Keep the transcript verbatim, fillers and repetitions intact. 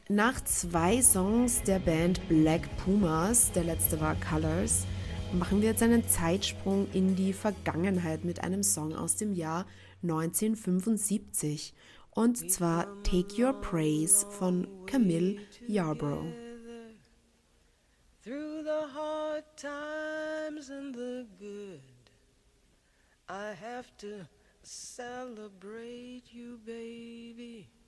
Nach zwei Songs der Band Black Pumas, der letzte war Colors, machen wir jetzt einen Zeitsprung in die Vergangenheit mit einem Song aus dem Jahr neunzehnhundertfünfundsiebzig. Und We zwar come a Take Your long, Praise von long Camille way Yarbrough. together through the hard times and the good. I have to celebrate you, baby.